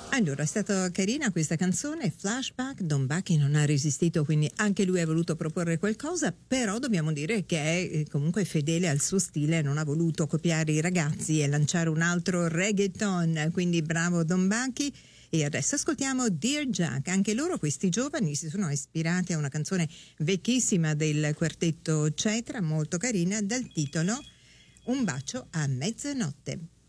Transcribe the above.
Allora, è stata carina questa canzone, Flashback. Don Bucky non ha resistito, quindi anche lui ha voluto proporre qualcosa, però dobbiamo dire che è comunque fedele al suo stile, non ha voluto copiare i ragazzi e lanciare un altro reggaeton, quindi bravo Don Bucky. E adesso ascoltiamo Dear Jack. Anche loro, questi giovani, si sono ispirati a una canzone vecchissima del quartetto Cetra, molto carina, dal titolo Un bacio a mezzanotte.